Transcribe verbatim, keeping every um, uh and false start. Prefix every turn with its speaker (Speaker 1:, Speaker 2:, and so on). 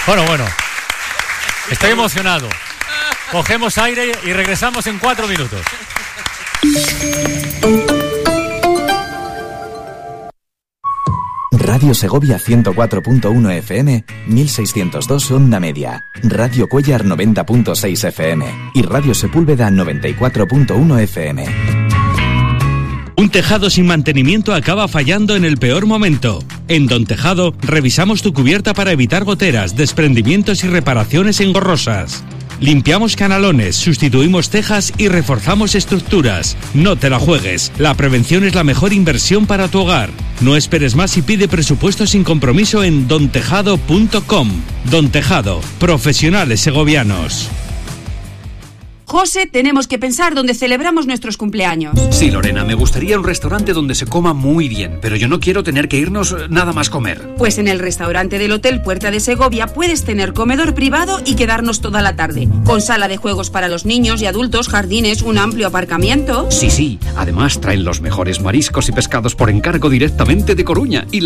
Speaker 1: Bueno, bueno. Estoy emocionado. Cogemos aire y regresamos en cuatro minutos.
Speaker 2: Radio Segovia ciento cuatro punto uno F M, mil seiscientos dos onda media. Radio Cuéllar noventa punto seis F M y Radio Sepúlveda noventa y cuatro punto uno F M.
Speaker 3: Un tejado sin mantenimiento acaba fallando en el peor momento. En Don Tejado revisamos tu cubierta para evitar goteras, desprendimientos y reparaciones engorrosas. Limpiamos canalones, sustituimos tejas y reforzamos estructuras. No te la juegues. La prevención es la mejor inversión para tu hogar. No esperes más y pide presupuesto sin compromiso en don tejado punto com. Don Tejado, profesionales segovianos.
Speaker 4: José, tenemos que pensar dónde celebramos nuestros cumpleaños.
Speaker 5: Sí, Lorena, me gustaría un restaurante donde se coma muy bien, pero yo no quiero tener que irnos nada más comer.
Speaker 4: Pues en el restaurante del Hotel Puerta de Segovia puedes tener comedor privado y quedarnos toda la tarde, con sala de juegos para los niños y adultos, jardines, un amplio aparcamiento.
Speaker 5: Sí, sí, además traen los mejores mariscos y pescados por encargo directamente de Coruña y